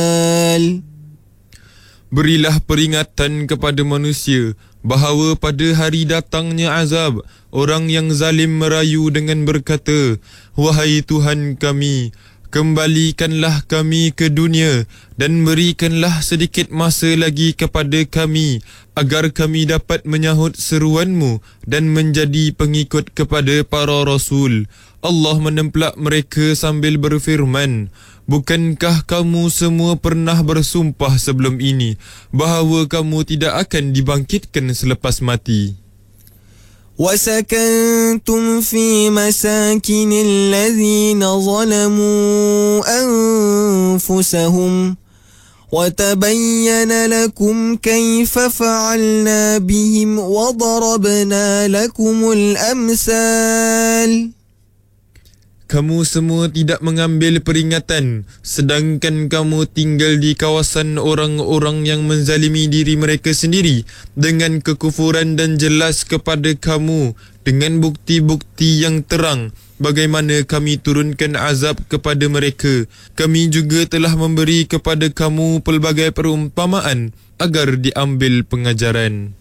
Berilah peringatan kepada manusia bahawa pada hari datangnya azab, orang yang zalim merayu dengan berkata, "Wahai Tuhan kami, kembalikanlah kami ke dunia dan berikanlah sedikit masa lagi kepada kami agar kami dapat menyahut seruan-Mu dan menjadi pengikut kepada para rasul." Allah menemplak mereka sambil berfirman, "Bukankah kamu semua pernah bersumpah sebelum ini bahawa kamu tidak akan dibangkitkan selepas mati?" وَسَكَنْتُمْ فِي مَسَاكِنِ الَّذِينَ ظَلَمُوا أَنفُسَهُمْ وَتَبَيَّنَ لَكُمْ كَيْفَ فَعَلْنَا بِهِمْ وَضَرَبْنَا لَكُمُ الْأَمْثَالَ. Kamu semua tidak mengambil peringatan, sedangkan kamu tinggal di kawasan orang-orang yang menzalimi diri mereka sendiri dengan kekufuran dan jelas kepada kamu dengan bukti-bukti yang terang bagaimana kami turunkan azab kepada mereka. Kami juga telah memberi kepada kamu pelbagai perumpamaan agar diambil pengajaran.